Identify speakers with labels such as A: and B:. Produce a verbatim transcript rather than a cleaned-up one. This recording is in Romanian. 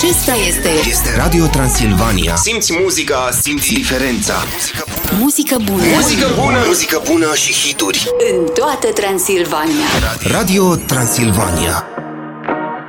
A: Acesta este
B: Este Radio Transilvania.
C: Simți muzica, simți
B: diferența.
A: muzică bună.
C: muzică bună.
B: Muzică bună și hituri.
A: În toată Transilvania.
B: Radio Transilvania.